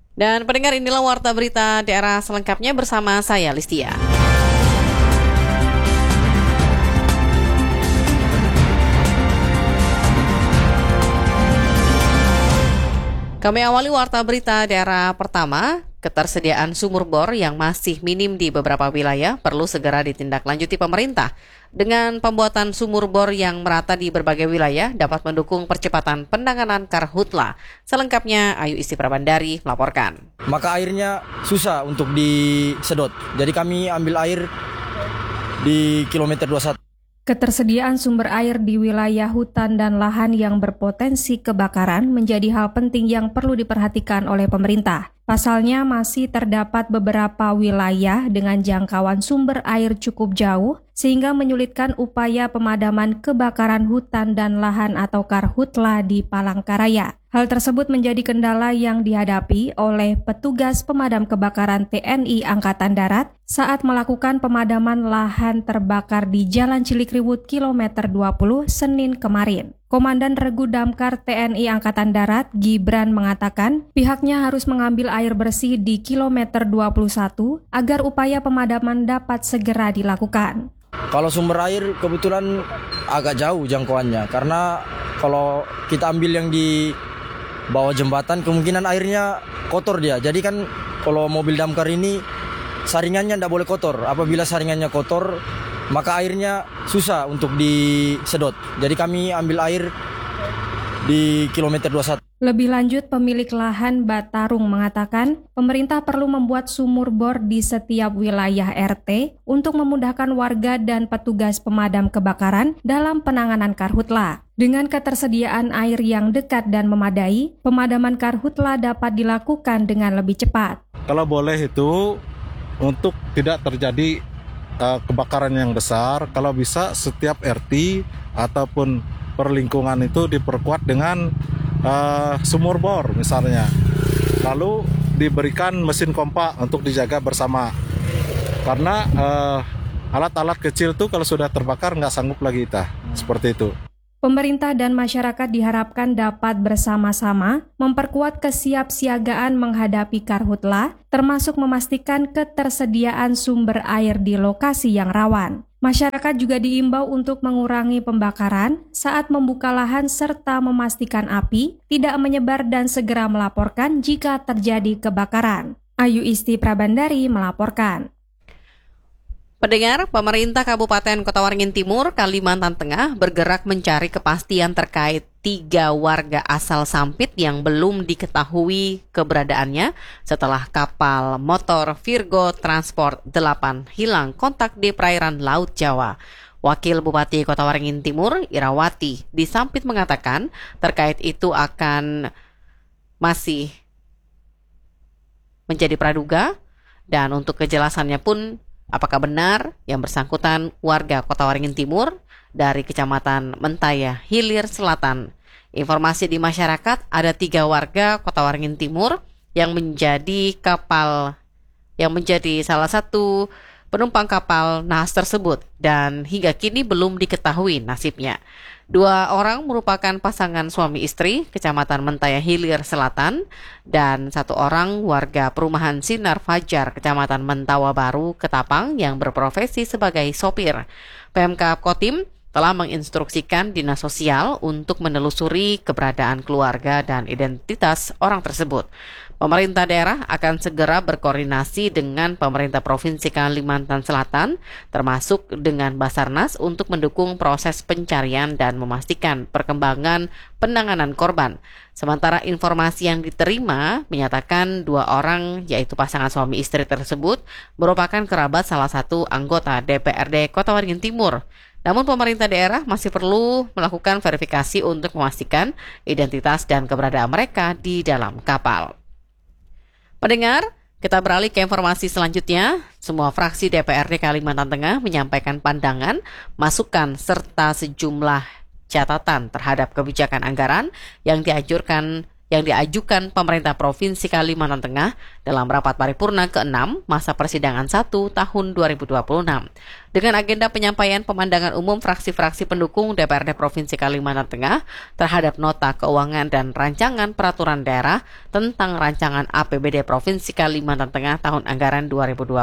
Dan pendengar, inilah Warta Berita Daerah selengkapnya bersama saya, Listia. Kami awali Warta Berita Daerah pertama. Ketersediaan sumur bor yang masih minim di beberapa wilayah perlu segera ditindaklanjuti pemerintah. Dengan pembuatan sumur bor yang merata di berbagai wilayah dapat mendukung percepatan penanganan karhutla. Selengkapnya Ayu Isti Prabandari melaporkan. Maka airnya susah untuk disedot. Jadi kami ambil air di kilometer 21. Ketersediaan sumber air di wilayah hutan dan lahan yang berpotensi kebakaran menjadi hal penting yang perlu diperhatikan oleh pemerintah. Pasalnya masih terdapat beberapa wilayah dengan jangkauan sumber air cukup jauh sehingga menyulitkan upaya pemadaman kebakaran hutan dan lahan atau karhutla di Palangkaraya. Hal tersebut menjadi kendala yang dihadapi oleh petugas pemadam kebakaran TNI Angkatan Darat saat melakukan pemadaman lahan terbakar di Jalan Cilikriwut kilometer 20 Senin kemarin. Komandan Regu Damkar TNI Angkatan Darat, Gibran, mengatakan pihaknya harus mengambil air bersih di kilometer 21 agar upaya pemadaman dapat segera dilakukan. Kalau sumber air kebetulan agak jauh jangkauannya, karena kalau kita ambil yang di bawah jembatan kemungkinan airnya kotor dia. Jadi kan kalau mobil damkar ini saringannya tidak boleh kotor. Apabila saringannya kotor, maka airnya susah untuk disedot. Jadi kami ambil air di kilometer 21. Lebih lanjut, pemilik lahan Batarung mengatakan pemerintah perlu membuat sumur bor di setiap wilayah RT untuk memudahkan warga dan petugas pemadam kebakaran dalam penanganan karhutla. Dengan ketersediaan air yang dekat dan memadai, pemadaman karhutla dapat dilakukan dengan lebih cepat. Kalau boleh itu untuk tidak terjadi kebakaran yang besar, kalau bisa setiap RT ataupun perlingkungan itu diperkuat dengan sumur bor misalnya. Lalu diberikan mesin pompa untuk dijaga bersama. Karena alat-alat kecil tuh kalau sudah terbakar nggak sanggup lagi kita. Seperti itu. Pemerintah dan masyarakat diharapkan dapat bersama-sama memperkuat kesiapsiagaan menghadapi karhutla, termasuk memastikan ketersediaan sumber air di lokasi yang rawan. Masyarakat juga diimbau untuk mengurangi pembakaran saat membuka lahan serta memastikan api tidak menyebar dan segera melaporkan jika terjadi kebakaran. Ayu Isti Prabandari melaporkan. Pendengar, pemerintah Kabupaten Kota Waringin Timur, Kalimantan Tengah bergerak mencari kepastian terkait 3 warga asal Sampit yang belum diketahui keberadaannya setelah kapal motor Virgo Transport 8 hilang kontak di perairan Laut Jawa. Wakil Bupati Kota Waringin Timur, Irawati, di Sampit mengatakan terkait itu akan masih menjadi praduga dan untuk kejelasannya pun apakah benar yang bersangkutan warga Kota Waringin Timur dari Kecamatan Mentaya, Hilir Selatan. Informasi di masyarakat ada 3 warga Kota Waringin Timur yang menjadi salah satu penumpang kapal naas tersebut dan hingga kini belum diketahui nasibnya. 2 orang merupakan pasangan suami istri Kecamatan Mentaya Hilir Selatan dan 1 orang warga perumahan Sinar Fajar Kecamatan Mentawa Baru Ketapang yang berprofesi sebagai sopir. Pemkab Kotim telah menginstruksikan Dinas Sosial untuk menelusuri keberadaan keluarga dan identitas orang tersebut. Pemerintah daerah akan segera berkoordinasi dengan pemerintah Provinsi Kalimantan Selatan, termasuk dengan Basarnas untuk mendukung proses pencarian dan memastikan perkembangan penanganan korban. Sementara informasi yang diterima menyatakan 2 orang, yaitu pasangan suami istri tersebut, merupakan kerabat salah satu anggota DPRD Kota Waringin Timur. Namun pemerintah daerah masih perlu melakukan verifikasi untuk memastikan identitas dan keberadaan mereka di dalam kapal. Pendengar, kita beralih ke informasi selanjutnya. Semua fraksi DPRD Kalimantan Tengah menyampaikan pandangan, masukan, serta sejumlah catatan terhadap kebijakan anggaran yang dianjurkan yang diajukan pemerintah Provinsi Kalimantan Tengah dalam rapat paripurna ke-6 masa persidangan 1 tahun 2026. Dengan agenda penyampaian pemandangan umum fraksi-fraksi pendukung DPRD Provinsi Kalimantan Tengah terhadap nota keuangan dan rancangan peraturan daerah tentang rancangan APBD Provinsi Kalimantan Tengah tahun anggaran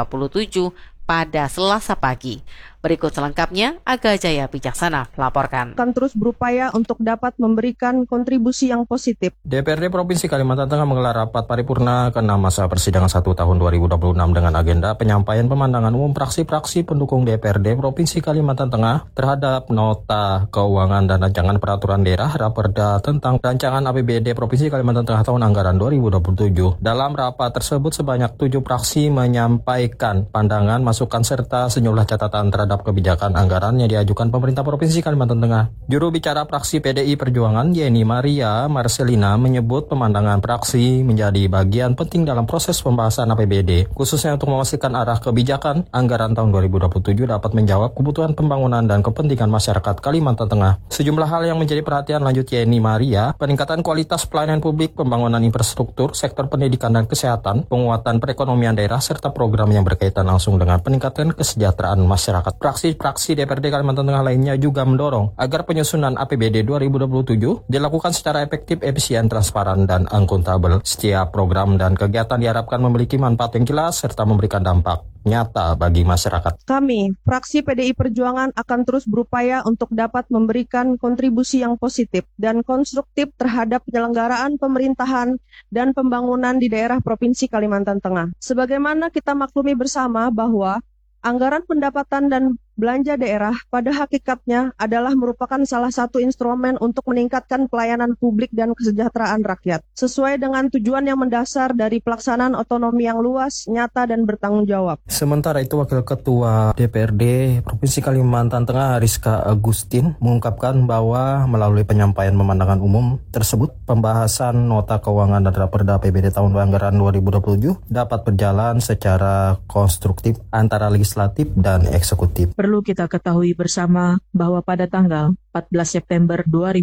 2027 pada Selasa pagi. Berikut selengkapnya, Aga Jaya Bijaksana melaporkan. Akan terus berupaya untuk dapat memberikan kontribusi yang positif. DPRD Provinsi Kalimantan Tengah menggelar rapat paripurna ke-6 masa persidangan 1 tahun 2026 dengan agenda penyampaian pemandangan umum fraksi-fraksi pendukung DPRD Provinsi Kalimantan Tengah terhadap nota keuangan dan rancangan peraturan daerah Raperda tentang rancangan APBD Provinsi Kalimantan Tengah tahun anggaran 2027. Dalam rapat tersebut sebanyak 7 fraksi menyampaikan pandangan, masukan serta sejumlah catatan terhadap kebijakan anggaran yang diajukan pemerintah Provinsi Kalimantan Tengah. Juru bicara fraksi PDI Perjuangan Yeni Maria Marcelina menyebut pemandangan fraksi menjadi bagian penting dalam proses pembahasan APBD, khususnya untuk memastikan arah kebijakan anggaran tahun 2027 dapat menjawab kebutuhan pembangunan dan kepentingan masyarakat Kalimantan Tengah. Sejumlah hal yang menjadi perhatian lanjut Yeni Maria, peningkatan kualitas pelayanan publik, pembangunan infrastruktur, sektor pendidikan dan kesehatan, penguatan perekonomian daerah, serta program yang berkaitan langsung dengan peningkatan kesejahteraan masyarakat. Fraksi-fraksi DPRD Kalimantan Tengah lainnya juga mendorong agar penyusunan APBD 2027 dilakukan secara efektif, efisien, transparan, dan akuntabel. Setiap program dan kegiatan diharapkan memiliki manfaat yang jelas serta memberikan dampak nyata bagi masyarakat. Kami, fraksi PDI Perjuangan akan terus berupaya untuk dapat memberikan kontribusi yang positif dan konstruktif terhadap penyelenggaraan pemerintahan dan pembangunan di daerah Provinsi Kalimantan Tengah. Sebagaimana kita maklumi bersama bahwa anggaran pendapatan dan belanja daerah pada hakikatnya adalah merupakan salah satu instrumen untuk meningkatkan pelayanan publik dan kesejahteraan rakyat, sesuai dengan tujuan yang mendasar dari pelaksanaan otonomi yang luas, nyata, dan bertanggung jawab. Sementara itu, Wakil Ketua DPRD Provinsi Kalimantan Tengah Rizka Agustin mengungkapkan bahwa melalui penyampaian pemandangan umum tersebut, pembahasan nota keuangan dan Raperda APBD tahun anggaran 2027 dapat berjalan secara konstruktif antara legislatif dan eksekutif. Perlu kita ketahui bersama bahwa pada tanggal 14 September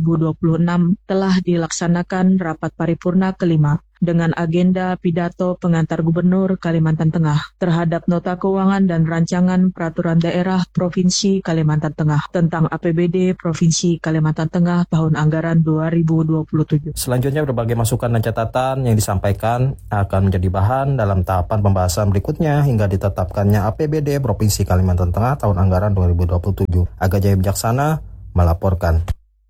2026 telah dilaksanakan rapat paripurna kelima dengan agenda pidato pengantar Gubernur Kalimantan Tengah terhadap nota keuangan dan rancangan peraturan daerah Provinsi Kalimantan Tengah tentang APBD Provinsi Kalimantan Tengah tahun anggaran 2027. Selanjutnya, berbagai masukan dan catatan yang disampaikan akan menjadi bahan dalam tahapan pembahasan berikutnya hingga ditetapkannya APBD Provinsi Kalimantan Tengah tahun anggaran 2027. Aga Jaya Bijaksana melaporkan.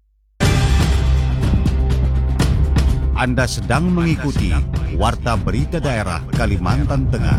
Anda sedang mengikuti Warta Berita Daerah Kalimantan Tengah.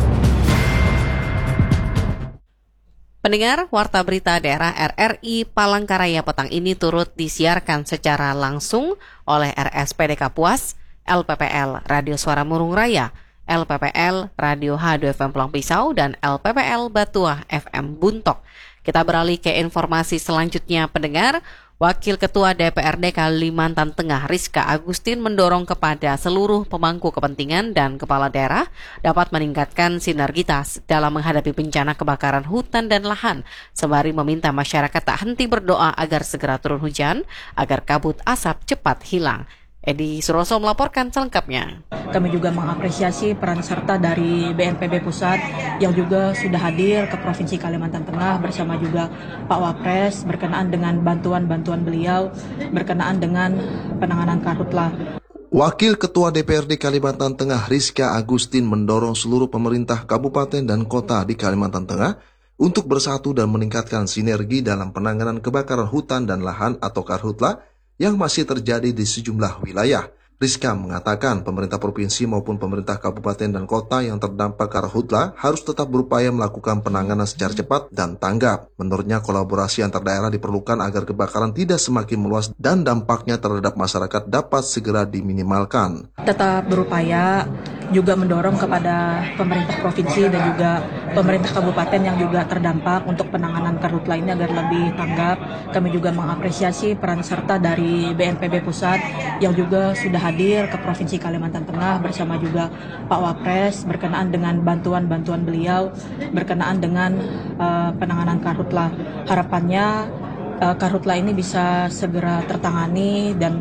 Pendengar, Warta Berita Daerah RRI Palangkaraya petang ini turut disiarkan secara langsung oleh RSPD Kapuas, LPPL Radio Suara Murung Raya, LPPL Radio H2FM Pulang Pisau, dan LPPL Batuah FM Buntok. Kita beralih ke informasi selanjutnya, pendengar. Wakil Ketua DPRD Kalimantan Tengah Rizka Agustin mendorong kepada seluruh pemangku kepentingan dan kepala daerah dapat meningkatkan sinergitas dalam menghadapi bencana kebakaran hutan dan lahan, sembari meminta masyarakat tak henti berdoa agar segera turun hujan, agar kabut asap cepat hilang. Edi Suroso melaporkan selengkapnya. Kami juga mengapresiasi peran serta dari BNPB Pusat yang juga sudah hadir ke Provinsi Kalimantan Tengah bersama juga Pak Wapres berkenaan dengan bantuan-bantuan beliau berkenaan dengan penanganan karhutla. Wakil Ketua DPRD Kalimantan Tengah Rizka Agustin mendorong seluruh pemerintah kabupaten dan kota di Kalimantan Tengah untuk bersatu dan meningkatkan sinergi dalam penanganan kebakaran hutan dan lahan atau karhutla yang masih terjadi di sejumlah wilayah. Rizka mengatakan pemerintah provinsi maupun pemerintah kabupaten dan kota yang terdampak karhutla harus tetap berupaya melakukan penanganan secara cepat dan tanggap. Menurutnya kolaborasi antar daerah diperlukan agar kebakaran tidak semakin meluas dan dampaknya terhadap masyarakat dapat segera diminimalkan. Tetap berupaya juga mendorong kepada pemerintah provinsi dan juga pemerintah kabupaten yang juga terdampak untuk penanganan karhutla ini agar lebih tanggap. Kami juga mengapresiasi peran serta dari BNPB Pusat yang juga sudah hadir ke Provinsi Kalimantan Tengah bersama juga Pak Wapres berkenaan dengan bantuan-bantuan beliau berkenaan dengan penanganan karhutla. Harapannya karhutla ini bisa segera tertangani dan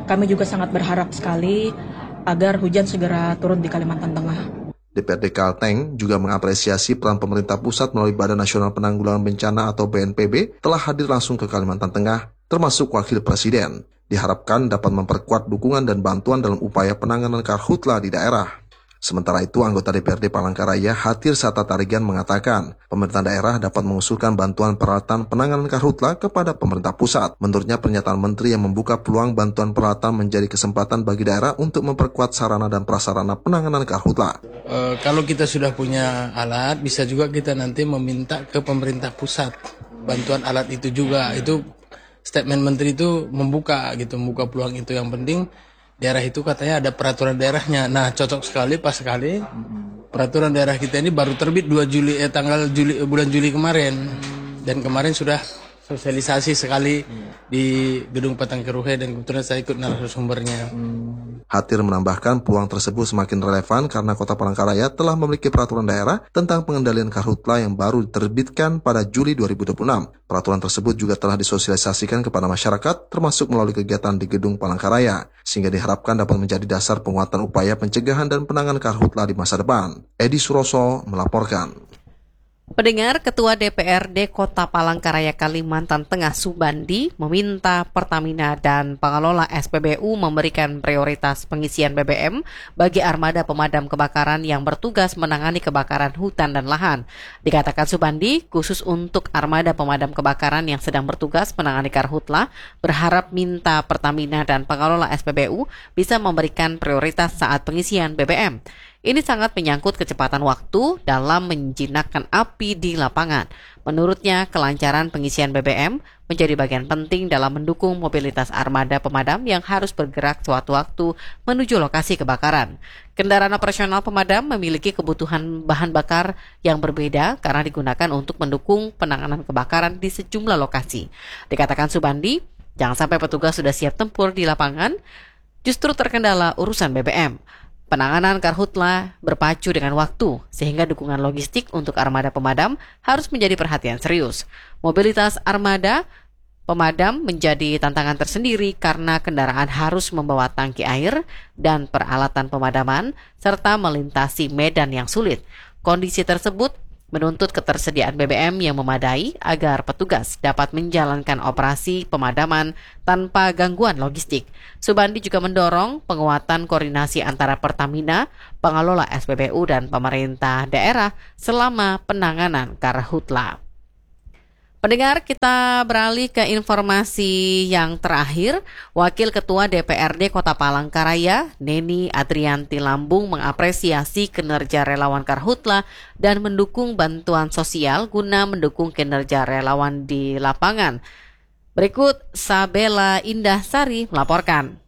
Kami juga sangat berharap sekali agar hujan segera turun di Kalimantan Tengah. DPRD Kalteng juga mengapresiasi peran pemerintah pusat melalui Badan Nasional Penanggulangan Bencana atau BNPB telah hadir langsung ke Kalimantan Tengah, termasuk Wakil Presiden. Diharapkan dapat memperkuat dukungan dan bantuan dalam upaya penanganan karhutla di daerah. Sementara itu, anggota DPRD Palangkaraya Hatir Sata Tarigan mengatakan, pemerintah daerah dapat mengusulkan bantuan peralatan penanganan karhutla kepada pemerintah pusat. Menurutnya, pernyataan menteri yang membuka peluang bantuan peralatan menjadi kesempatan bagi daerah untuk memperkuat sarana dan prasarana penanganan karhutla. Kalau kita sudah punya alat, bisa juga kita nanti meminta ke pemerintah pusat bantuan alat itu juga. Itu statement menteri itu membuka peluang itu. Yang penting daerah itu katanya ada peraturan daerahnya. Nah, cocok sekali, pas sekali. Peraturan daerah kita ini baru terbit bulan Juli kemarin. Dan kemarin sudah sosialisasi sekali di Gedung Patangkeruhe dan kebetulan saya ikut narasumbernya. Hatir menambahkan peluang tersebut semakin relevan karena Kota Palangkaraya telah memiliki peraturan daerah tentang pengendalian karhutla yang baru diterbitkan pada Juli 2026. Peraturan tersebut juga telah disosialisasikan kepada masyarakat termasuk melalui kegiatan di Gedung Palangkaraya, sehingga diharapkan dapat menjadi dasar penguatan upaya pencegahan dan penanganan karhutla di masa depan. Edi Suroso melaporkan. Pendengar, Ketua DPRD Kota Palangkaraya Kalimantan Tengah Subandi meminta Pertamina dan pengelola SPBU memberikan prioritas pengisian BBM bagi armada pemadam kebakaran yang bertugas menangani kebakaran hutan dan lahan. Dikatakan Subandi, khusus untuk armada pemadam kebakaran yang sedang bertugas menangani karhutla, berharap minta Pertamina dan pengelola SPBU bisa memberikan prioritas saat pengisian BBM. Ini sangat menyangkut kecepatan waktu dalam menjinakkan api di lapangan. Menurutnya, kelancaran pengisian BBM menjadi bagian penting dalam mendukung mobilitas armada pemadam yang harus bergerak sewaktu-waktu menuju lokasi kebakaran. Kendaraan operasional pemadam memiliki kebutuhan bahan bakar yang berbeda karena digunakan untuk mendukung penanganan kebakaran di sejumlah lokasi. Dikatakan Subandi, jangan sampai petugas sudah siap tempur di lapangan, justru terkendala urusan BBM. Penanganan karhutla berpacu dengan waktu, sehingga dukungan logistik untuk armada pemadam harus menjadi perhatian serius. Mobilitas armada pemadam menjadi tantangan tersendiri karena kendaraan harus membawa tangki air dan peralatan pemadaman, serta melintasi medan yang sulit. Kondisi tersebut menuntut ketersediaan BBM yang memadai agar petugas dapat menjalankan operasi pemadaman tanpa gangguan logistik. Subandi juga mendorong penguatan koordinasi antara Pertamina, pengelola SPBU dan pemerintah daerah selama penanganan karhutla. Pendengar, kita beralih ke informasi yang terakhir. Wakil Ketua DPRD Kota Palangkaraya, Neni Adrianti Lambung, mengapresiasi kinerja relawan karhutla dan mendukung bantuan sosial guna mendukung kinerja relawan di lapangan. Berikut Sabela Indah Sari melaporkan.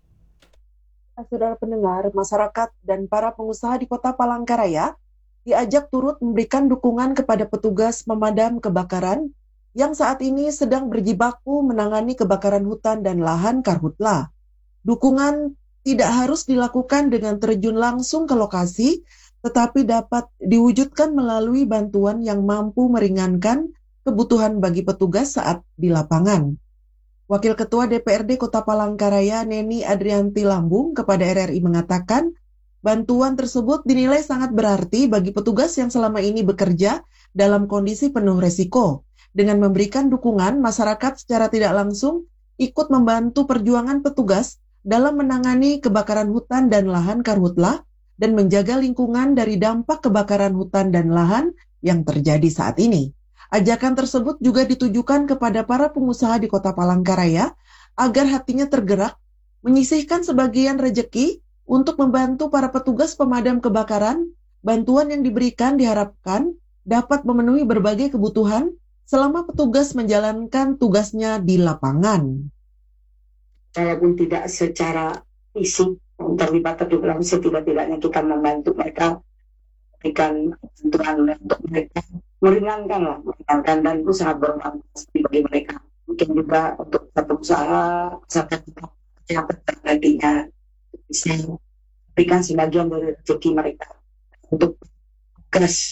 Saudara pendengar, masyarakat dan para pengusaha di Kota Palangkaraya diajak turut memberikan dukungan kepada petugas pemadam kebakaran yang saat ini sedang berjibaku menangani kebakaran hutan dan lahan karhutla. Dukungan tidak harus dilakukan dengan terjun langsung ke lokasi, tetapi dapat diwujudkan melalui bantuan yang mampu meringankan kebutuhan bagi petugas saat di lapangan. Wakil Ketua DPRD Kota Palangkaraya, Neni Adrianti Lambung, kepada RRI mengatakan, bantuan tersebut dinilai sangat berarti bagi petugas yang selama ini bekerja dalam kondisi penuh resiko. Dengan memberikan dukungan, masyarakat secara tidak langsung ikut membantu perjuangan petugas dalam menangani kebakaran hutan dan lahan karhutla dan menjaga lingkungan dari dampak kebakaran hutan dan lahan yang terjadi saat ini. Ajakan tersebut juga ditujukan kepada para pengusaha di Kota Palangkaraya agar hatinya tergerak, menyisihkan sebagian rejeki untuk membantu para petugas pemadam kebakaran. Bantuan yang diberikan diharapkan dapat memenuhi berbagai kebutuhan selama petugas menjalankan tugasnya di lapangan. Walaupun tidak secara fisik terlibat dalam setidak-tidaknya kita membantu mereka, berikan bantuan untuk mereka, meringankan dan itu sangat bermanfaat bagi mereka. Mungkin juga untuk satu usaha, yang nantinya bisa berikan sebagian dari rezeki mereka untuk tugas.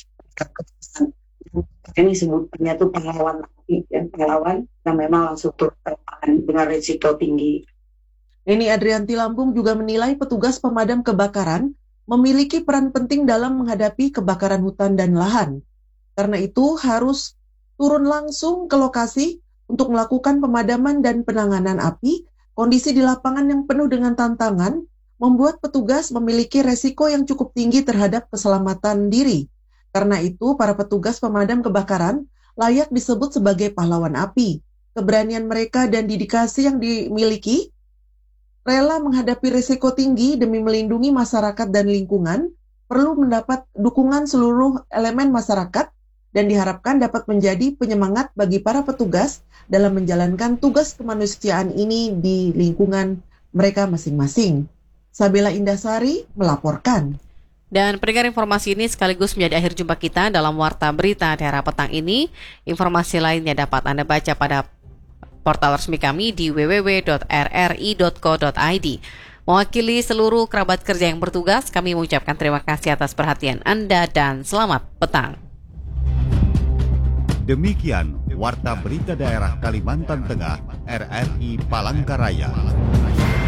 Ini sebutnya itu pahlawan, pahlawan yang memang langsung turun dengan risiko tinggi. Neni Adrianti Lampung juga menilai petugas pemadam kebakaran memiliki peran penting dalam menghadapi kebakaran hutan dan lahan. Karena itu harus turun langsung ke lokasi untuk melakukan pemadaman dan penanganan api. Kondisi di lapangan yang penuh dengan tantangan membuat petugas memiliki resiko yang cukup tinggi terhadap keselamatan diri. Karena itu, para petugas pemadam kebakaran layak disebut sebagai pahlawan api. Keberanian mereka dan dedikasi yang dimiliki rela menghadapi risiko tinggi demi melindungi masyarakat dan lingkungan, perlu mendapat dukungan seluruh elemen masyarakat dan diharapkan dapat menjadi penyemangat bagi para petugas dalam menjalankan tugas kemanusiaan ini di lingkungan mereka masing-masing. Sabila Indasari melaporkan. Dan pendengar, informasi ini sekaligus menjadi akhir jumpa kita dalam Warta Berita Daerah petang ini. Informasi lainnya dapat Anda baca pada portal resmi kami di www.rri.co.id. Mewakili seluruh kerabat kerja yang bertugas, kami mengucapkan terima kasih atas perhatian Anda dan selamat petang. Demikian Warta Berita Daerah Kalimantan Tengah, RRI Palangkaraya.